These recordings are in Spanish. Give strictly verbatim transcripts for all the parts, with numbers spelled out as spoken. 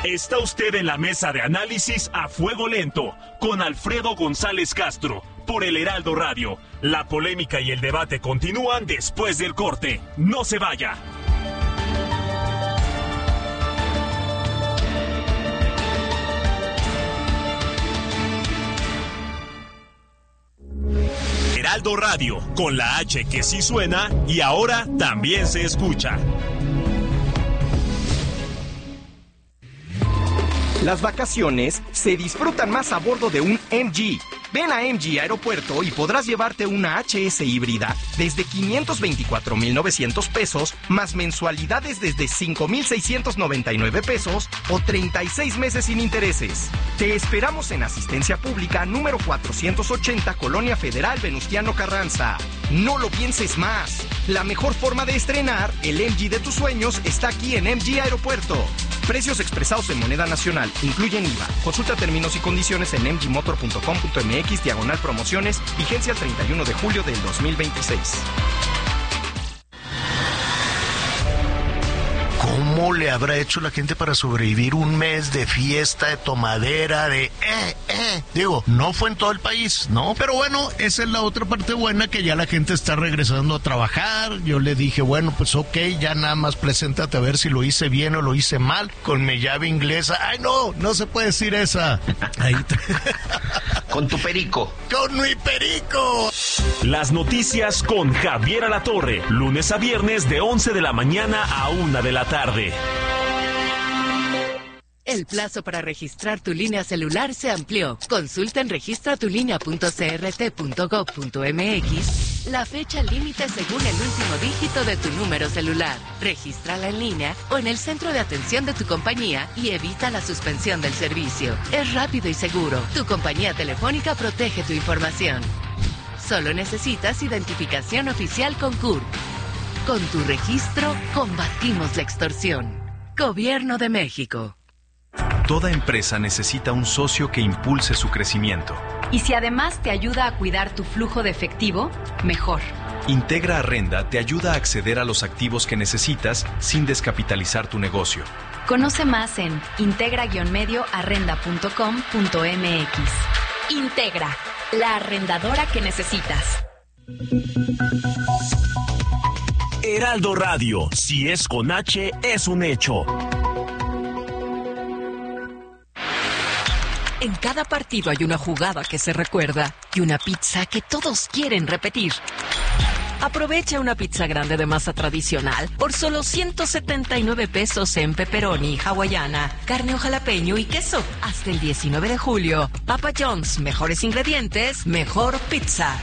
Está usted en la mesa de análisis a fuego lento con Alfredo González Castro por el Heraldo Radio. La polémica y el debate continúan después del corte. No se vaya. Heraldo Radio, con la H que sí suena y ahora también se escucha. Las vacaciones se disfrutan más a bordo de un M G. Ven a M G Aeropuerto y podrás llevarte una H S híbrida desde quinientos veinticuatro mil novecientos pesos, más mensualidades desde cinco mil seiscientos noventa y nueve pesos o treinta y seis meses sin intereses. Te esperamos en Asistencia Pública número cuatrocientos ochenta, Colonia Federal Venustiano Carranza. No lo pienses más. La mejor forma de estrenar el M G de tus sueños está aquí en M G Aeropuerto. Precios expresados en moneda nacional, incluyen I V A. Consulta términos y condiciones en m g motor punto com punto m x diagonal promociones, vigencia el treinta y uno de julio del dos mil veintiséis. ¿Cómo le habrá hecho la gente para sobrevivir un mes de fiesta, de tomadera, de eh, eh? Digo, no fue en todo el país, ¿no? Pero bueno, esa es la otra parte buena, que ya la gente está regresando a trabajar. Yo le dije, bueno, pues ok, ya nada más preséntate a ver si lo hice bien o lo hice mal, con mi llave inglesa. ¡Ay, no! No se puede decir esa. Ahí te... Con tu perico. ¡Con mi perico! Las noticias con Javier Alatorre, lunes a viernes de once de la mañana a una de la tarde. El plazo para registrar tu línea celular se amplió. Consulta en registra tu línea punto c r t punto gov punto m x la fecha límite según el último dígito de tu número celular. Regístrala en línea o en el centro de atención de tu compañía y evita la suspensión del servicio. Es rápido y seguro. Tu compañía telefónica protege tu información. Solo necesitas identificación oficial con C U R P. Con tu registro, combatimos la extorsión. Gobierno de México. Toda empresa necesita un socio que impulse su crecimiento. Y si además te ayuda a cuidar tu flujo de efectivo, mejor. Integra Arrenda te ayuda a acceder a los activos que necesitas sin descapitalizar tu negocio. Conoce más en integra guion medio arrenda punto com punto m x. Integra, la arrendadora que necesitas. Heraldo Radio, si es con H, es un hecho. En cada partido hay una jugada que se recuerda y una pizza que todos quieren repetir. Aprovecha una pizza grande de masa tradicional por solo ciento setenta y nueve pesos en pepperoni, hawaiana, carne o jalapeño y queso. Hasta el diecinueve de julio. Papa John's, mejores ingredientes, mejor pizza.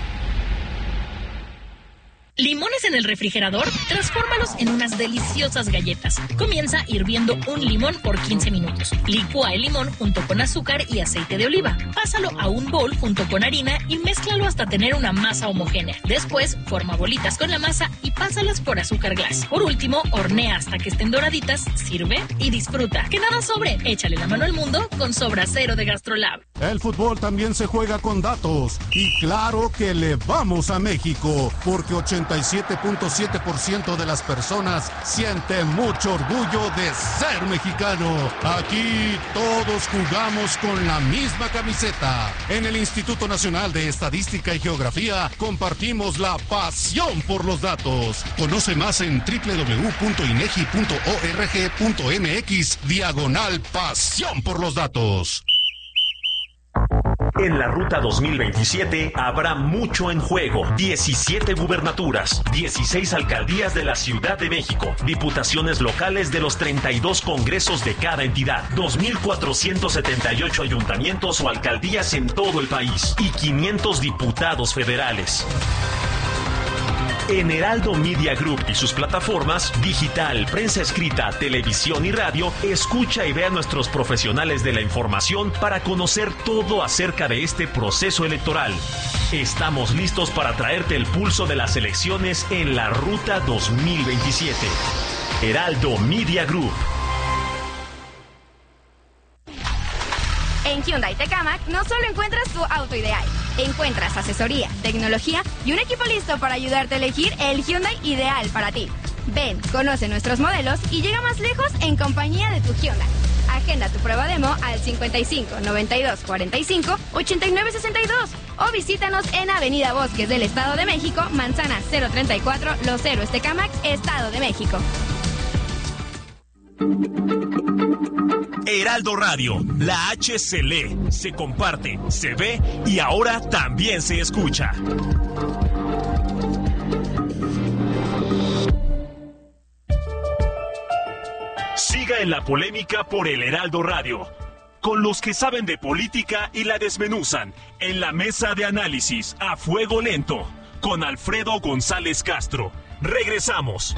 ¿Limones en el refrigerador? Transfórmalos en unas deliciosas galletas. Comienza hirviendo un limón por quince minutos. Licúa el limón junto con azúcar y aceite de oliva. Pásalo a un bowl junto con harina y mézclalo hasta tener una masa homogénea. Después, forma bolitas con la masa y pásalas por azúcar glass. Por último, hornea hasta que estén doraditas, sirve y disfruta. Que nada sobre, échale la mano al mundo con Sobra Cero de Gastrolab. El fútbol también se juega con datos. Y claro que le vamos a México, porque ochenta y siete punto siete por ciento de las personas sienten mucho orgullo de ser mexicano. Aquí todos jugamos con la misma camiseta. En el Instituto Nacional de Estadística y Geografía compartimos la pasión por los datos. Conoce más en doble u doble u doble u punto inegi punto org punto m x diagonal pasión por los datos. En la Ruta dos mil veintisiete habrá mucho en juego. diecisiete gubernaturas, dieciséis alcaldías de la Ciudad de México, diputaciones locales de los treinta y dos congresos de cada entidad, dos mil cuatrocientos setenta y ocho ayuntamientos o alcaldías en todo el país y quinientos diputados federales. En Heraldo Media Group y sus plataformas, digital, prensa escrita, televisión y radio, escucha y ve a nuestros profesionales de la información para conocer todo acerca de este proceso electoral. Estamos listos para traerte el pulso de las elecciones en la Ruta dos mil veintisiete. Heraldo Media Group. En Hyundai Tecamac no solo encuentras tu auto ideal, encuentras asesoría, tecnología y un equipo listo para ayudarte a elegir el Hyundai ideal para ti. Ven, conoce nuestros modelos y llega más lejos en compañía de tu Hyundai. Agenda tu prueba demo al cincuenta y cinco, noventa y dos, cuarenta y cinco, ochenta y nueve, sesenta y dos o visítanos en Avenida Bosques del Estado de México, Manzana cero treinta y cuatro, Los Héroes Tecámac, Estado de México. Heraldo Radio, la H se lee, se comparte, se ve y ahora también se escucha. Siga en la polémica por el Heraldo Radio, con los que saben de política y la desmenuzan, en la mesa de análisis a fuego lento, con Alfredo González Castro. Regresamos.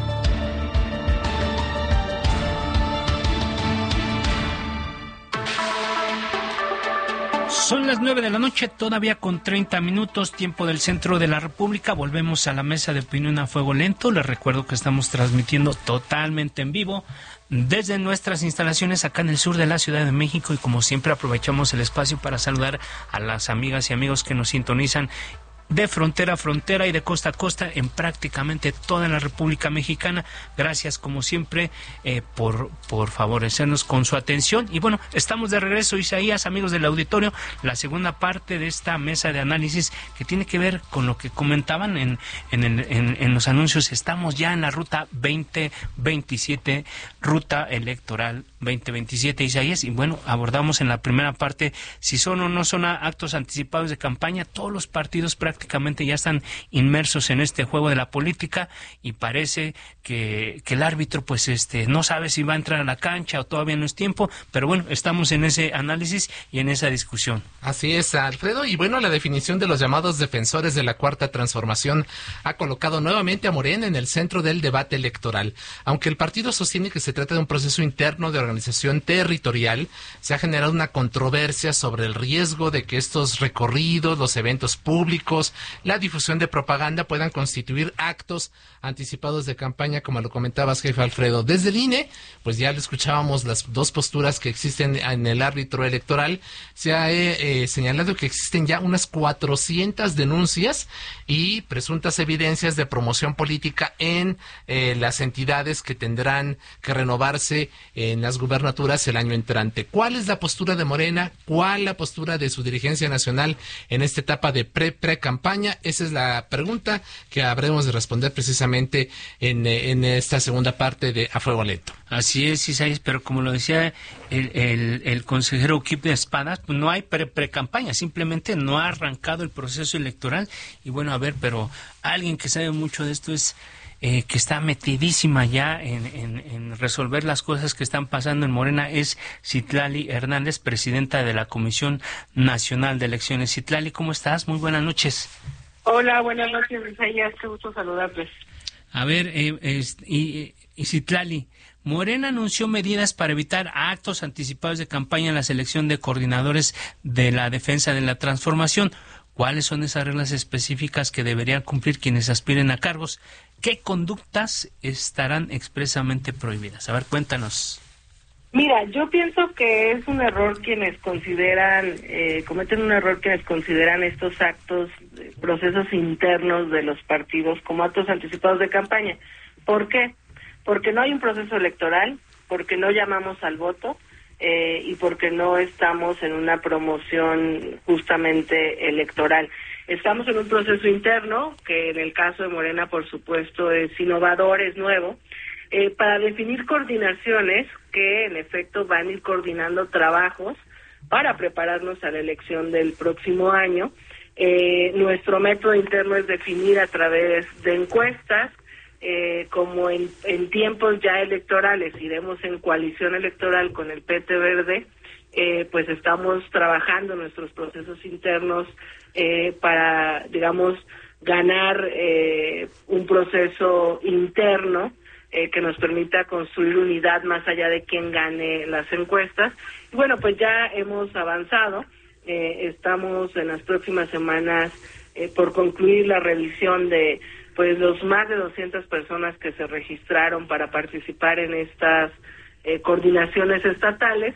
Son las nueve de la noche, todavía con treinta minutos, tiempo del centro de la República. Volvemos a la mesa de opinión a fuego lento. Les recuerdo que estamos transmitiendo totalmente en vivo desde nuestras instalaciones acá en el sur de la Ciudad de México, y como siempre aprovechamos el espacio para saludar a las amigas y amigos que nos sintonizan de frontera a frontera y de costa a costa en prácticamente toda la República Mexicana. Gracias como siempre eh, por, por favorecernos con su atención. Y bueno, estamos de regreso, Isaías, amigos del auditorio, la segunda parte de esta mesa de análisis que tiene que ver con lo que comentaban en, en, el, en, en los anuncios. Estamos ya en la ruta veinte veintisiete, ruta electoral veinte veintisiete, Isaías, y bueno, abordamos en la primera parte si son o no son actos anticipados de campaña. Todos los partidos prácticamente prácticamente ya están inmersos en este juego de la política, y parece que, que el árbitro pues este no sabe si va a entrar a la cancha o todavía no es tiempo, pero bueno, estamos en ese análisis y en esa discusión. Así es, Alfredo, y bueno, la definición de los llamados defensores de la Cuarta Transformación ha colocado nuevamente a Morena en el centro del debate electoral. Aunque el partido sostiene que se trata de un proceso interno de organización territorial, se ha generado una controversia sobre el riesgo de que estos recorridos, los eventos públicos, la difusión de propaganda puedan constituir actos anticipados de campaña, como lo comentabas, jefe Alfredo. Desde el I N E, pues ya le escuchábamos las dos posturas que existen en el árbitro electoral. Se ha eh, eh, señalado que existen ya unas cuatrocientas denuncias y presuntas evidencias de promoción política en eh, las entidades que tendrán que renovarse en las gubernaturas el año entrante. ¿Cuál es la postura de Morena? ¿Cuál la postura de su dirigencia nacional en esta etapa de pre-pre-campaña? Esa es la pregunta que habremos de responder precisamente en, en esta segunda parte de A Fuego Lento. Así es, Isaías, pero como lo decía el, el, el consejero Kip de Espadas, pues no hay pre-pre-campaña, simplemente no ha arrancado el proceso electoral. Y bueno, a ver, pero alguien que sabe mucho de esto es eh, que está metidísima ya en, en, en resolver las cosas que están pasando en Morena, es Citlali Hernández, presidenta de la Comisión Nacional de Elecciones. Citlali, ¿cómo estás? Muy buenas noches. Hola, buenas noches, Isaías, qué gusto saludarles. A ver, eh, es, y, y Citlali, Morena anunció medidas para evitar actos anticipados de campaña en la selección de coordinadores de la defensa de la transformación. ¿Cuáles son esas reglas específicas que deberían cumplir quienes aspiren a cargos? ¿Qué conductas estarán expresamente prohibidas? A ver, cuéntanos. Mira, yo pienso que es un error quienes consideran, eh, cometen un error quienes consideran estos actos, eh, procesos internos de los partidos como actos anticipados de campaña. ¿Por qué? Porque no hay un proceso electoral, porque no llamamos al voto, eh, y porque no estamos en una promoción justamente electoral. Estamos en un proceso interno, que en el caso de Morena, por supuesto, es innovador, es nuevo, eh, para definir coordinaciones que, en efecto, van a ir coordinando trabajos para prepararnos a la elección del próximo año. Eh, nuestro método interno es definir a través de encuestas, eh, como en, en tiempos ya electorales iremos en coalición electoral con el P T Verde, eh, pues estamos trabajando nuestros procesos internos eh, para, digamos, ganar eh, un proceso interno eh, que nos permita construir unidad más allá de quién gane las encuestas. Y bueno, pues ya hemos avanzado, eh, estamos en las próximas semanas eh, por concluir la revisión de pues los más de doscientas personas que se registraron para participar en estas eh, coordinaciones estatales,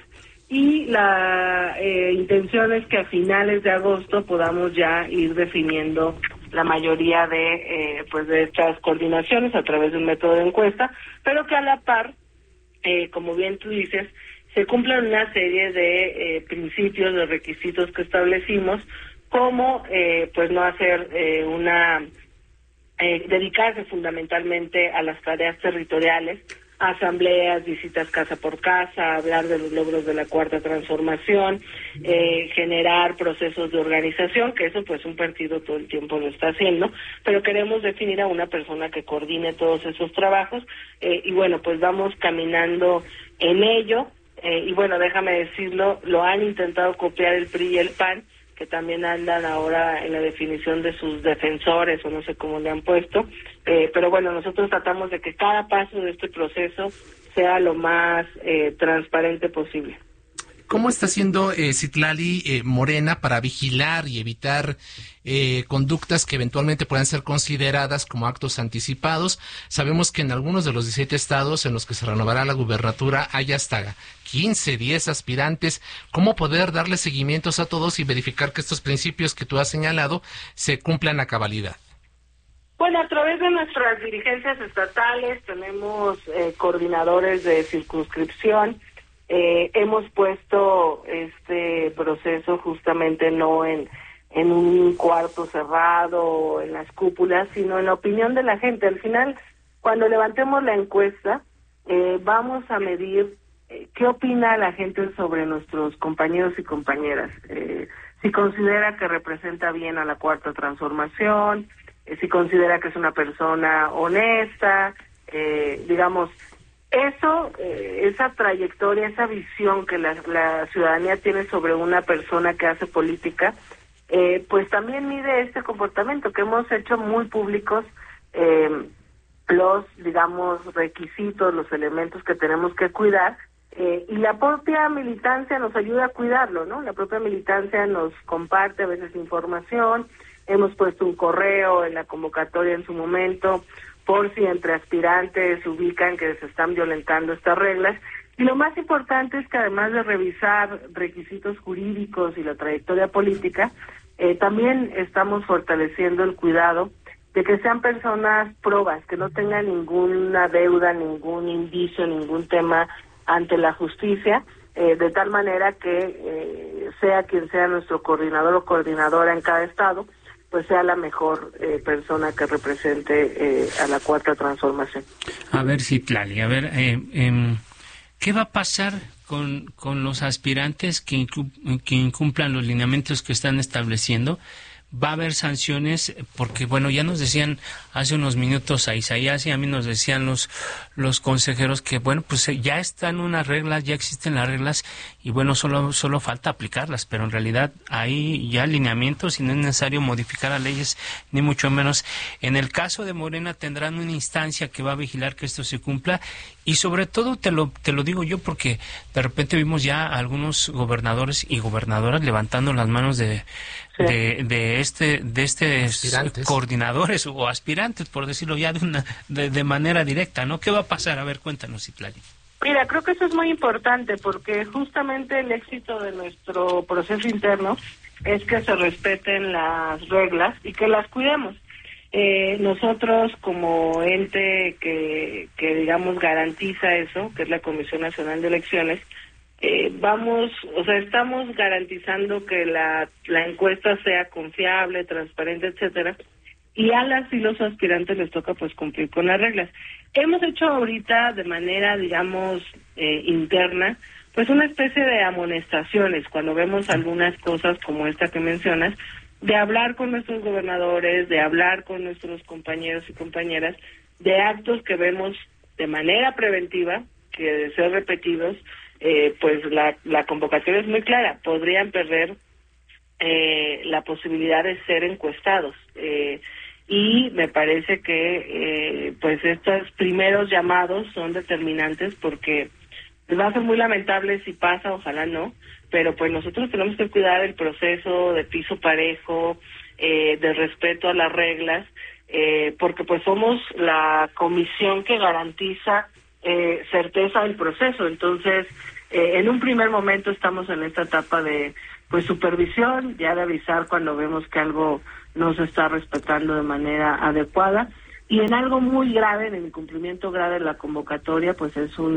y la eh, intención es que a finales de agosto podamos ya ir definiendo la mayoría de eh, pues de estas coordinaciones a través de un método de encuesta, pero que a la par, eh, como bien tú dices, se cumplan una serie de eh, principios, de requisitos que establecimos, como eh, pues no hacer eh, una, eh, dedicarse fundamentalmente a las tareas territoriales, asambleas, visitas casa por casa, hablar de los logros de la Cuarta Transformación, eh, generar procesos de organización, que eso pues un partido todo el tiempo lo está haciendo, pero queremos definir a una persona que coordine todos esos trabajos, eh, y bueno, pues vamos caminando en ello, eh, y bueno, déjame decirlo, lo han intentado copiar el P R I y el P A N, que también andan ahora en la definición de sus defensores, o no sé cómo le han puesto, eh, pero bueno, nosotros tratamos de que cada paso de este proceso sea lo más eh, transparente posible. ¿Cómo está haciendo eh, Citlali eh, Morena para vigilar y evitar eh, conductas que eventualmente puedan ser consideradas como actos anticipados? Sabemos que en algunos de los diecisiete estados en los que se renovará la gubernatura hay hasta quince, diez aspirantes. ¿Cómo poder darle seguimientos a todos y verificar que estos principios que tú has señalado se cumplan a cabalidad? Bueno, a través de nuestras dirigencias estatales tenemos eh, coordinadores de circunscripción. Eh, hemos puesto este proceso justamente no en, en un cuarto cerrado o en las cúpulas, sino en la opinión de la gente. Al final, cuando levantemos la encuesta, eh, vamos a medir eh, qué opina la gente sobre nuestros compañeros y compañeras. Eh, si considera que representa bien a la Cuarta Transformación, eh, si considera que es una persona honesta, eh, digamos... Eso, eh, esa trayectoria, esa visión que la, la ciudadanía tiene sobre una persona que hace política, eh, pues también mide este comportamiento que hemos hecho muy públicos, eh, los, digamos, requisitos, los elementos que tenemos que cuidar, eh, y la propia militancia nos ayuda a cuidarlo, ¿no? La propia militancia nos comparte a veces información, hemos puesto un correo en la convocatoria en su momento, por si entre aspirantes ubican que se están violentando estas reglas. Y lo más importante es que además de revisar requisitos jurídicos y la trayectoria política, eh, también estamos fortaleciendo el cuidado de que sean personas probas, que no tengan ninguna deuda, ningún indicio, ningún tema ante la justicia, eh, de tal manera que eh, sea quien sea nuestro coordinador o coordinadora en cada estado, pues sea la mejor eh, persona que represente eh, a la Cuarta Transformación. A ver, Citlali, a ver, eh, eh, ¿qué va a pasar con, con los aspirantes que, incu- que incumplan los lineamientos que están estableciendo? Va a haber sanciones, porque bueno, ya nos decían hace unos minutos a Isaías y a mí nos decían los los consejeros que bueno, pues ya están unas reglas, ya existen las reglas y bueno, solo solo falta aplicarlas, pero en realidad hay ya lineamientos y no es necesario modificar las leyes, ni mucho menos. En el caso de Morena tendrán una instancia que va a vigilar que esto se cumpla y sobre todo te lo te lo digo yo porque de repente vimos ya a algunos gobernadores y gobernadoras levantando las manos de sí. de, de este de este coordinadores o aspirantes, por decirlo ya de una de, de manera directa, ¿no? ¿Qué va a pasar? A ver, cuéntanos, Citlali. Mira, creo que eso es muy importante porque justamente el éxito de nuestro proceso interno es que se respeten las reglas y que las cuidemos. Eh, nosotros como ente que, que digamos garantiza eso, que es la Comisión Nacional de Elecciones, eh, vamos, o sea, estamos garantizando que la, la encuesta sea confiable, transparente, etcétera, y a las y los aspirantes les toca pues cumplir con las reglas. Hemos hecho ahorita de manera, digamos, eh, interna, pues una especie de amonestaciones cuando vemos algunas cosas como esta que mencionas, de hablar con nuestros gobernadores, de hablar con nuestros compañeros y compañeras, de actos que vemos de manera preventiva, que de ser repetidos, eh, pues la, la convocatoria es muy clara, podrían perder eh, la posibilidad de ser encuestados. Eh, y me parece que eh, pues estos primeros llamados son determinantes porque va a ser muy lamentable si pasa, ojalá no, pero pues nosotros tenemos que cuidar el proceso de piso parejo, eh, de respeto a las reglas, eh, porque pues somos la comisión que garantiza eh, certeza del proceso. Entonces, eh, en un primer momento estamos en esta etapa de pues supervisión, ya de avisar cuando vemos que algo no se está respetando de manera adecuada, y en algo muy grave, en el incumplimiento grave de la convocatoria, pues es un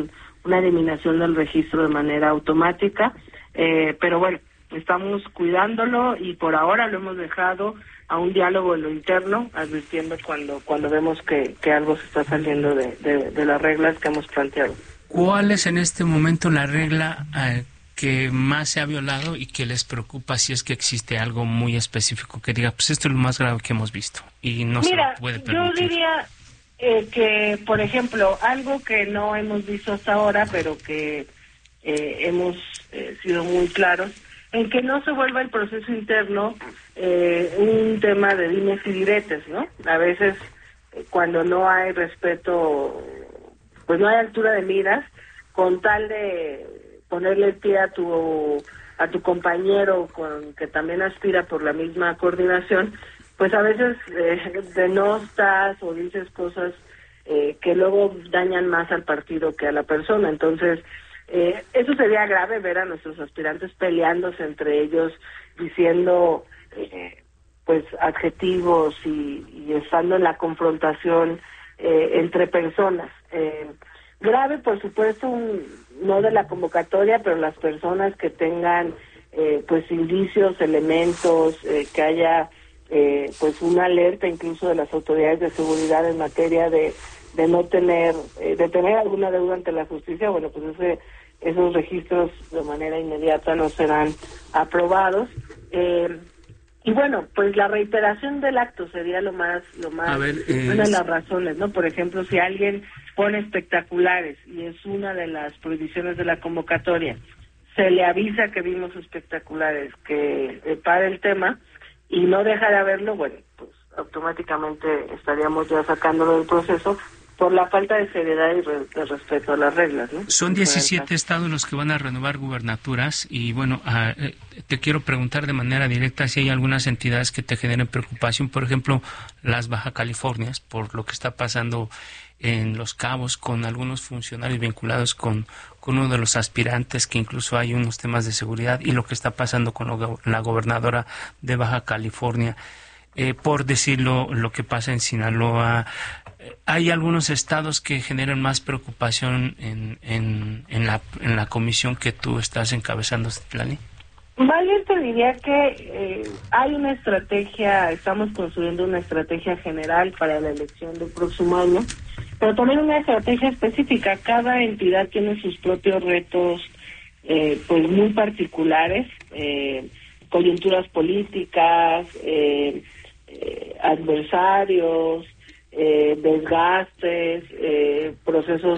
una eliminación del registro de manera automática, eh, pero bueno, estamos cuidándolo y por ahora lo hemos dejado a un diálogo en lo interno, advirtiendo cuando cuando vemos que, que algo se está saliendo de, de, de las reglas que hemos planteado. ¿Cuál es en este momento la regla eh, que más se ha violado y que les preocupa, si es que existe algo muy específico que diga, pues esto es lo más grave que hemos visto y no Mira, se puede permitir? yo diría eh, que, por ejemplo, algo que no hemos visto hasta ahora, pero que eh, hemos eh, sido muy claros, en que no se vuelva el proceso interno eh, un tema de dimes y diretes, ¿no? A veces, eh, cuando no hay respeto, pues no hay altura de miras, con tal de ponerle el pie a tu a tu compañero con que también aspira por la misma coordinación, pues a veces eh, denostas o dices cosas eh, que luego dañan más al partido que a la persona. Entonces, Eh, eso sería grave, ver a nuestros aspirantes peleándose entre ellos, diciendo eh, pues adjetivos y, y estando en la confrontación eh, entre personas. Eh, grave, por supuesto, un, no de la convocatoria, pero las personas que tengan eh, pues indicios, elementos, eh, que haya eh, pues una alerta incluso de las autoridades de seguridad en materia de de no tener, eh, de tener alguna deuda ante la justicia, bueno, pues ese, esos registros de manera inmediata no serán aprobados. Eh, y bueno, pues la reiteración del acto sería lo más, lo más, ver, eh, una de las razones, ¿no? Por ejemplo, si alguien pone espectaculares y es una de las prohibiciones de la convocatoria, se le avisa que vimos espectaculares, que eh, pare el tema y no deja de haberlo, bueno, pues automáticamente estaríamos ya sacándolo del proceso por la falta de seriedad y re, de respeto a las reglas, ¿no? Son diecisiete estados los que van a renovar gubernaturas y bueno, uh, te quiero preguntar de manera directa si hay algunas entidades que te generen preocupación, por ejemplo, las Baja Californias, por lo que está pasando en Los Cabos con algunos funcionarios vinculados con, con uno de los aspirantes, que incluso hay unos temas de seguridad, y lo que está pasando con lo, la gobernadora de Baja California. Eh, por decirlo, lo que pasa en Sinaloa. ¿Hay algunos estados que generan más preocupación en, en, en, la, en la comisión que tú estás encabezando, Citlali? Más bien te diría que eh, hay una estrategia, estamos construyendo una estrategia general para la elección del próximo año, pero también una estrategia específica. Cada entidad tiene sus propios retos eh, pues muy particulares, eh, coyunturas políticas, eh, eh, adversarios, eh, desgastes, eh, procesos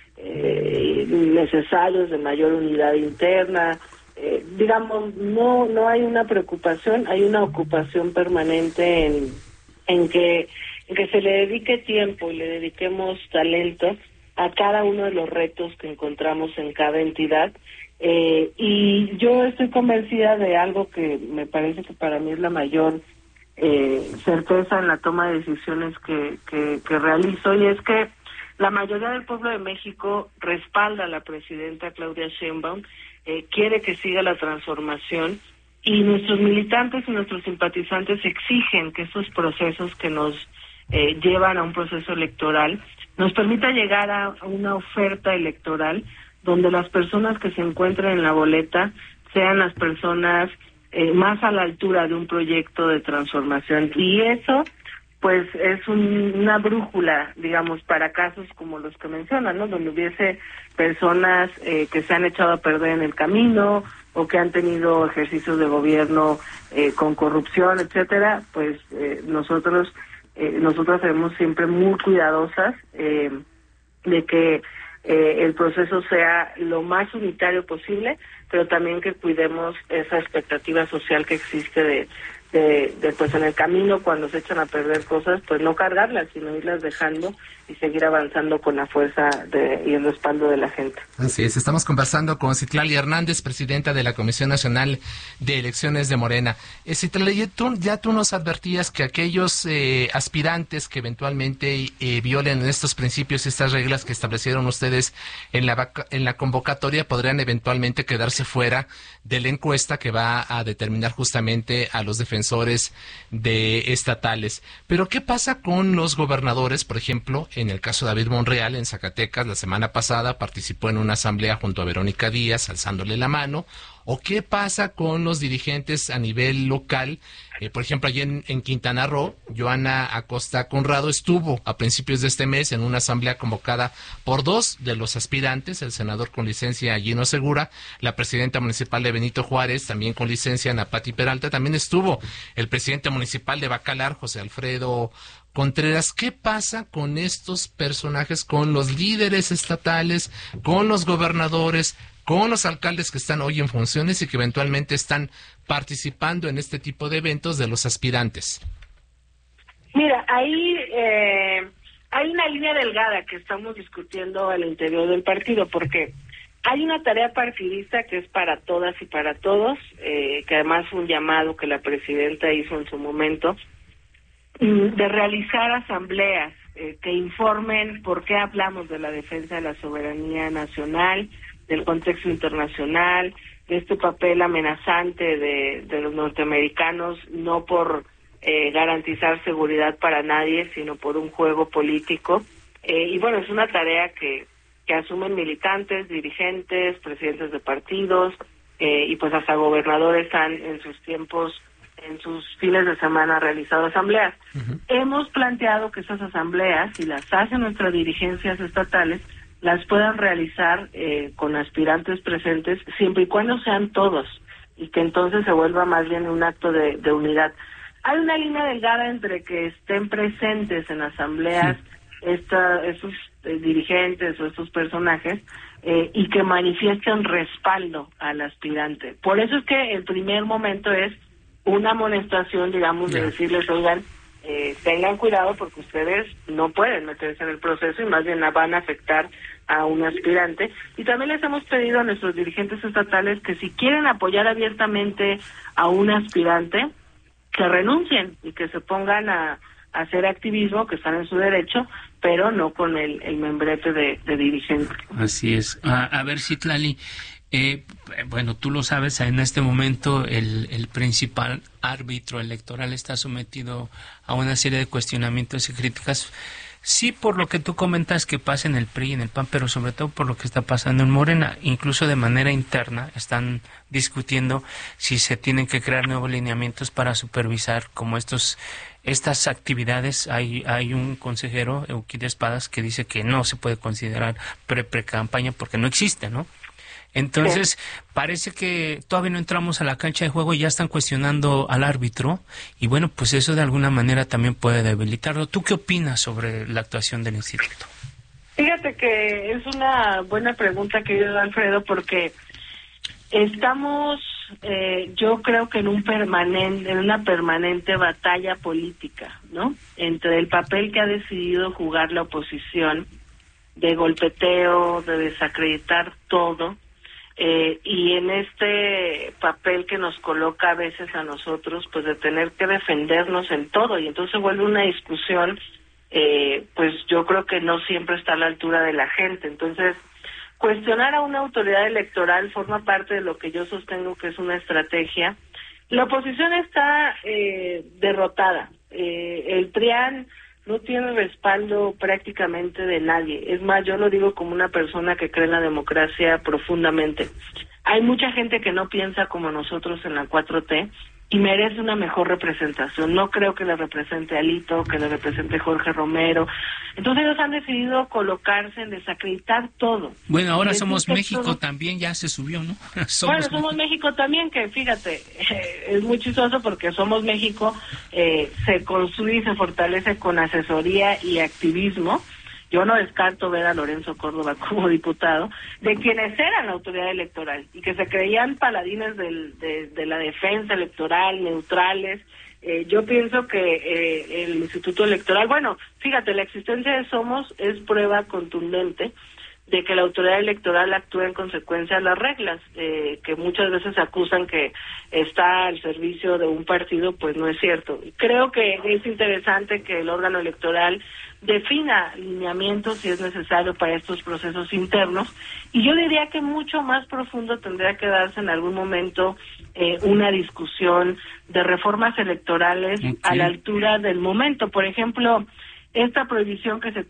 eh, necesarios de mayor unidad interna. Eh, digamos, no no hay una preocupación, hay una ocupación permanente en, en que en que se le dedique tiempo y le dediquemos talento a cada uno de los retos que encontramos en cada entidad. Eh, y yo estoy convencida de algo que me parece que para mí es la mayor eh, certeza en la toma de decisiones que, que, que realizo, y es que la mayoría del pueblo de México respalda a la presidenta Claudia Sheinbaum, eh, quiere que siga la transformación, y nuestros militantes y nuestros simpatizantes exigen que estos procesos que nos eh, llevan a un proceso electoral nos permita llegar a una oferta electoral donde las personas que se encuentren en la boleta sean las personas eh, más a la altura de un proyecto de transformación. Y eso, pues, es un, una brújula, digamos, para casos como los que mencionan, ¿no? Donde hubiese personas eh, que se han echado a perder en el camino o que han tenido ejercicios de gobierno eh, con corrupción, etcétera. Pues eh, nosotros, eh, nosotras seremos siempre muy cuidadosas eh, de que Eh, el proceso sea lo más unitario posible, pero también que cuidemos esa expectativa social que existe de, de, de pues en el camino, cuando se echan a perder cosas, pues no cargarlas, sino irlas dejando y seguir avanzando con la fuerza de, y el respaldo de la gente. Así es, estamos conversando con Citlali Hernández, presidenta de la Comisión Nacional de Elecciones de Morena. Eh, Citlali, tú, ya tú nos advertías que aquellos eh, aspirantes que eventualmente eh, violen estos principios y estas reglas que establecieron ustedes en la, en la convocatoria podrían eventualmente quedarse fuera de la encuesta que va a determinar justamente a los defensores defensores de estatales. Pero ¿qué pasa con los gobernadores? Por ejemplo, en el caso de David Monreal en Zacatecas, la semana pasada participó en una asamblea junto a Verónica Díaz, alzándole la mano. ¿O qué pasa con los dirigentes a nivel local? Eh, por ejemplo, allí en, en Quintana Roo, Joana Acosta Conrado estuvo a principios de este mes en una asamblea convocada por dos de los aspirantes, el senador con licencia Gino Segura, la presidenta municipal de Benito Juárez, también con licencia Ana Pati Peralta, también estuvo el presidente municipal de Bacalar, José Alfredo Contreras. ¿Qué pasa con estos personajes, con los líderes estatales, con los gobernadores, con los alcaldes que están hoy en funciones y que eventualmente están participando en este tipo de eventos de los aspirantes? Mira, ahí eh, hay una línea delgada que estamos discutiendo al interior del partido, porque hay una tarea partidista que es para todas y para todos, eh, que además fue un llamado que la presidenta hizo en su momento, de realizar asambleas eh, que informen por qué hablamos de la defensa de la soberanía nacional, del contexto internacional, de este papel amenazante de, de los norteamericanos, no por eh, garantizar seguridad para nadie, sino por un juego político. Eh, y bueno, es una tarea que, que asumen militantes, dirigentes, presidentes de partidos, eh, y pues hasta gobernadores han en sus tiempos, en sus fines de semana realizado asambleas. Uh-huh. Hemos planteado que esas asambleas, si las hacen nuestras dirigencias estatales, las puedan realizar eh, con aspirantes presentes, siempre y cuando sean todos, y que entonces se vuelva más bien un acto de, de unidad. Hay una línea delgada entre que estén presentes en asambleas sí. esta, estos eh, dirigentes o estos personajes eh, y que manifiesten respaldo al aspirante. Por eso es que el primer momento es una amonestación, digamos, yeah. de decirles, oigan, eh, tengan cuidado porque ustedes no pueden meterse en el proceso y más bien van a afectar a un aspirante. Y también les hemos pedido a nuestros dirigentes estatales que si quieren apoyar abiertamente a un aspirante, que renuncien y que se pongan a, a hacer activismo, que están en su derecho, pero no con el, el membrete de, de dirigente. Así es. A, a ver, Citlali, eh, bueno, tú lo sabes, en este momento el, el principal árbitro electoral está sometido a una serie de cuestionamientos y críticas. Sí, por lo que tú comentas que pasa en el P R I y en el P A N, pero sobre todo por lo que está pasando en Morena. Incluso de manera interna están discutiendo si se tienen que crear nuevos lineamientos para supervisar como estos estas actividades. Hay hay un consejero, Euquide Espadas, que dice que no se puede considerar pre-pre-campaña porque no existe, ¿no? Entonces, sí. Parece que todavía no entramos a la cancha de juego y ya están cuestionando al árbitro. Y bueno, pues eso de alguna manera también puede debilitarlo. ¿Tú qué opinas sobre la actuación del instituto? Fíjate que es una buena pregunta, querido Alfredo, porque estamos, eh, yo creo que en un permanente, en una permanente batalla política, ¿no? Entre el papel que ha decidido jugar la oposición de golpeteo, de desacreditar todo, Eh, y en este papel que nos coloca a veces a nosotros, pues de tener que defendernos en todo, y entonces se vuelve una discusión, eh, pues yo creo que no siempre está a la altura de la gente. Entonces, cuestionar a una autoridad electoral forma parte de lo que yo sostengo que es una estrategia. La oposición está eh, derrotada. Eh, el P R I A N no tiene respaldo prácticamente de nadie. Es más, yo lo digo como una persona que cree en la democracia profundamente. Hay mucha gente que no piensa como nosotros en la cuatro T y merece una mejor representación. No creo que le represente a Alito, que le represente Jorge Romero. Entonces ellos han decidido colocarse en desacreditar todo. Bueno, ahora Somos México todo. También ya se subió, ¿no? Somos bueno, Somos México. México también, que fíjate, eh, es muy chistoso porque Somos México eh, se construye y se fortalece con asesoría y activismo. Yo no descarto ver a Lorenzo Córdoba como diputado, de quienes eran la autoridad electoral y que se creían paladines del, de, de la defensa electoral, neutrales. Eh, yo pienso que eh, el Instituto Electoral, bueno, fíjate, la existencia de Somos es prueba contundente de que la autoridad electoral actúe en consecuencia de las reglas, eh, que muchas veces acusan que está al servicio de un partido, pues no es cierto. Creo que es interesante que el órgano electoral defina lineamientos si es necesario para estos procesos internos, y yo diría que mucho más profundo tendría que darse en algún momento eh, una discusión de reformas electorales okay. a la altura del momento. Por ejemplo, esta prohibición que se